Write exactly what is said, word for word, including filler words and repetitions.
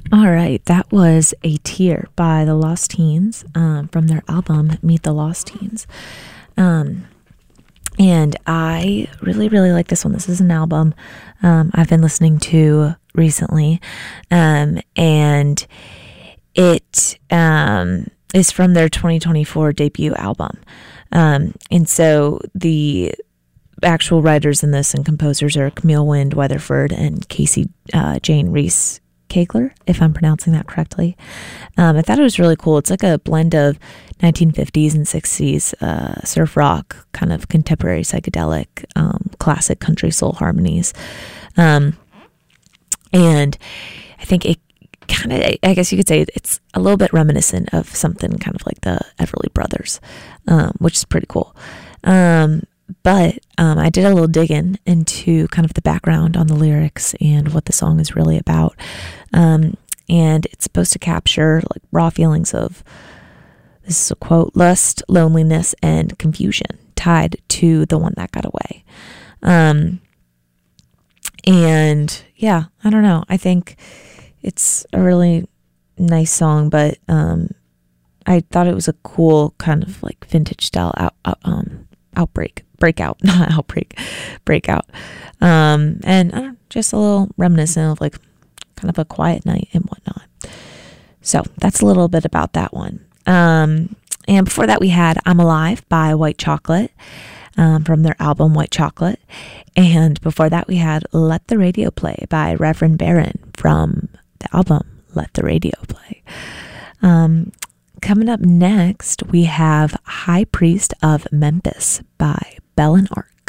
All right, that was A Tear by the Lost Teens um, from their album Meet the Lost Teens. Um, and I really, really like this one. This is an album um, I've been listening to recently, um, and it um, is from their twenty twenty-four debut album. Um, and so the actual writers in this and composers are Camille Wind Weatherford and Casey uh, Jane Reese Kegler, if I'm pronouncing that correctly. Um, I thought it was really cool. It's like a blend of nineteen fifties and sixties uh, surf rock, kind of contemporary psychedelic, um, classic country soul harmonies. Um, and I think it kind of, I guess you could say it's a little bit reminiscent of something kind of like the Everly Brothers, um, which is pretty cool. Um, But um, I did a little digging into kind of the background on the lyrics and what the song is really about. Um, and it's supposed to capture like raw feelings of, this is a quote, lust, loneliness, and confusion tied to the one that got away. Um, and yeah, I don't know. I think it's a really nice song, but um, I thought it was a cool kind of like vintage style out, out, um, outbreak. breakout, not outbreak, breakout. Um, and I don't know, just a little reminiscent of like kind of a quiet night and whatnot. So that's a little bit about that one. Um, and before that we had I'm Alive by White Chocolate, um, from their album White Chocolate. And before that we had Let the Radio Play by Reverend Barron from the album Let the Radio Play. Um, Coming up next, we have High Priest of Memphis by Bell and Arc.